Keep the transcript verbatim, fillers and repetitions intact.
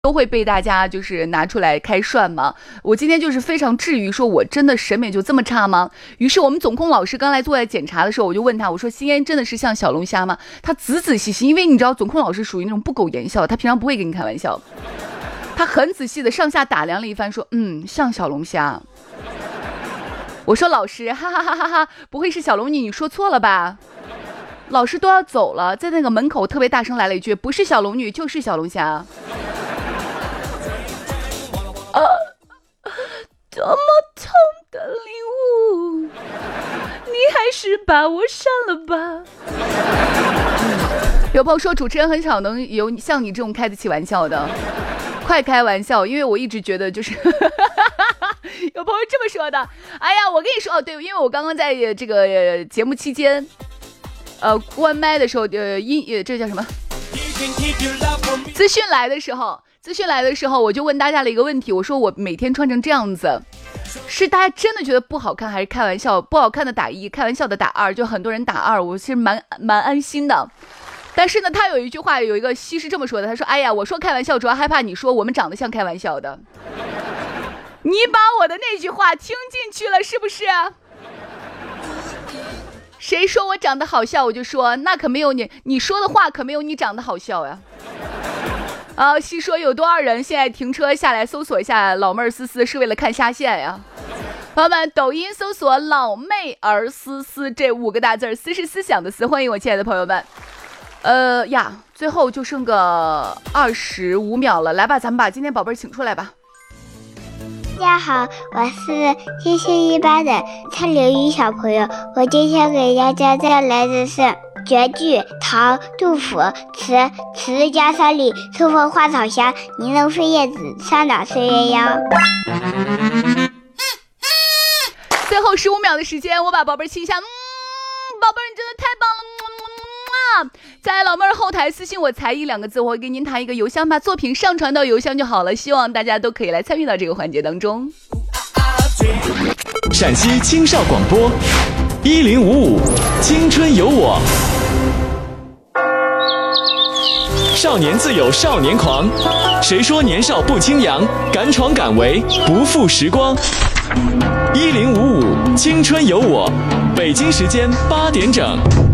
都会被大家就是拿出来开涮嘛。我今天就是非常质疑，说我真的审美就这么差吗？于是我们总控老师刚来做来检查的时候，我就问他，我说新烟真的是像小龙虾吗？他仔仔细细，因为你知道总控老师属于那种不苟言笑，他平常不会跟你开玩笑，他很仔细的上下打量了一番，说嗯，像小龙虾。我说老师，哈哈哈哈哈，不会是小龙女，你说错了吧？老师都要走了，在那个门口特别大声来了一句，不是小龙女就是小龙虾。啊，多么痛的领悟，你还是把我删了吧。有朋友说主持人很少能有像你这种开得起玩笑的，快开玩笑，因为我一直觉得就是有朋友这么说的，哎呀，我跟你说哦，对，因为我刚刚在这个节目期间呃关麦的时候，呃音呃这叫什么资讯来的时候资讯来的时候，我就问大家了一个问题，我说我每天穿成这样子，是大家真的觉得不好看，还是开玩笑？不好看的打一，开玩笑的打二，就很多人打二，我其实蛮蛮安心的。但是呢，他有一句话，有一个西是这么说的，他说：“哎呀，我说开玩笑，主要害怕你说我们长得像开玩笑的。”你把我的那句话听进去了，是不是？谁说我长得好笑，我就说那可没有你，你说的话可没有你长得好笑呀。啊，细说有多少人现在停车下来搜索一下老妹儿思思是为了看下线呀？朋友们，抖音搜索老妹儿思思这五个大字，思是思想的思，欢迎我亲爱的朋友们。呃呀，最后就剩个二十五秒了，来吧，咱们把今天宝贝儿请出来吧。 大家好，我是星星一班的蔡刘宇小朋友，我今天给大家带来的是绝句，唐杜甫。词词家山里，春风花草香，呢喃飞叶子，山岛睡鸳鸯。 最后十五秒的时间，我把宝贝儿亲一下。嗯，宝贝儿你真的太棒了。在老妹儿后台私信我才艺两个字，我会给您弹一个邮箱，把作品上传到邮箱就好了，希望大家都可以来参与到这个环节当中。 陕西青少广播一零五五青春有我，少年自有少年狂，谁说年少不轻扬，敢闯敢为不负时光。一零五五青春有我，北京时间八点整。